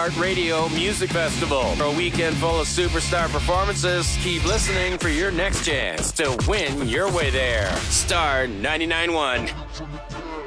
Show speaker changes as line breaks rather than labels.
iHeartRadio Music Festival. For a weekend full of superstar performances, keep listening for your next chance to win your way there. Star 99.1.